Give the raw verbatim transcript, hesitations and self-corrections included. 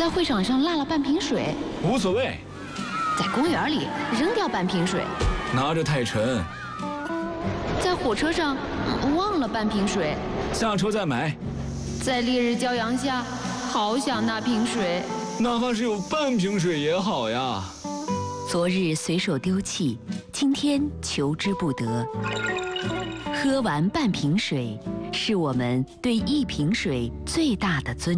在会场上落了半瓶水， 无所谓。 在公园里扔掉半瓶水， 拿着太沉。 在火车上忘了半瓶水， 下车再买。 在烈日骄阳下，好想那瓶水， 哪怕是有半瓶水也好呀。 昨日随手丢弃，今天求之不得。喝完半瓶水，是我们对一瓶水最大的尊重。